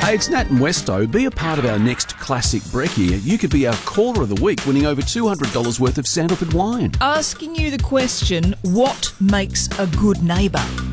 Hey, it's Nat and Westo. Be a part of our next classic brekkie. You could be our caller of the week, winning over $200 worth of Sandalford wine. Asking you the question, what makes a good neighbour?